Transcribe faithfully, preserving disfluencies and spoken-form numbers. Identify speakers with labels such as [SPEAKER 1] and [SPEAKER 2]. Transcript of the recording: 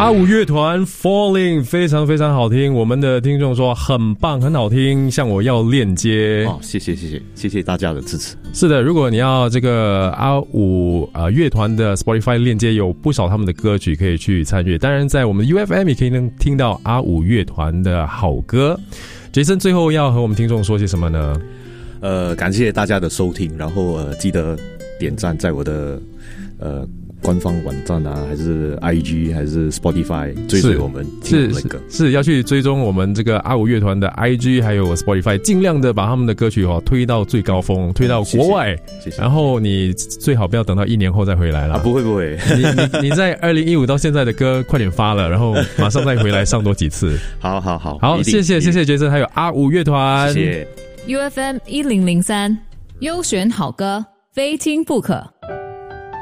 [SPEAKER 1] 阿五乐团 Falling 非常非常好听，我们的听众说很棒很好听，向我要链接
[SPEAKER 2] 哦，谢谢谢谢谢谢大家的支持。
[SPEAKER 1] 是的，如果你要这个阿五呃乐团的 Spotify 链接，有不少他们的歌曲可以去参与，当然在我们的 U F M 也可以能听到阿五乐团的好歌。Jason 最后要和我们听众说些什么呢？
[SPEAKER 2] 呃，感谢大家的收听，然后呃记得点赞在我的呃官方网站啊，还是 I G 还是 Spotify 追随我们，
[SPEAKER 1] 是
[SPEAKER 2] 那个
[SPEAKER 1] 是是要去追踪我们这个阿五乐团的 I G 还有 Spotify， 尽量的把他们的歌曲哦推到最高峰，推到国外。
[SPEAKER 2] 谢谢。谢谢。
[SPEAKER 1] 然后你最好不要等到一年后再回来了。
[SPEAKER 2] 啊，不会不会。
[SPEAKER 1] 你你你在二零一五到现在的歌快点发了，然后马上再回来上多几次。
[SPEAKER 2] 好好好，
[SPEAKER 1] 好，谢谢谢谢 Jason， 还有阿五乐团，
[SPEAKER 2] 谢谢。
[SPEAKER 3] U F M 一零零三优选好歌，非听不可。